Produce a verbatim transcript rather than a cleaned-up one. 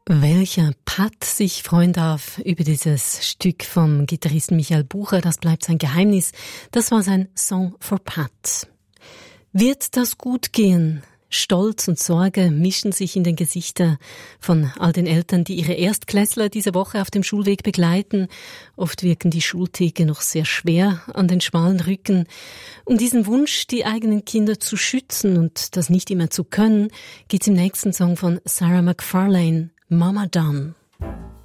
Welcher Pat sich freuen darf über dieses Stück vom Gitarristen Michael Bucher, das bleibt sein Geheimnis. Das war sein Song for Pat. Wird das gut gehen? Stolz und Sorge mischen sich in den Gesichter von all den Eltern, die ihre Erstklässler diese Woche auf dem Schulweg begleiten. Oft wirken die Schultheke noch sehr schwer an den schmalen Rücken. Um diesen Wunsch, die eigenen Kinder zu schützen und das nicht immer zu können, geht's im nächsten Song von Sarah McFarlane, Mama Done.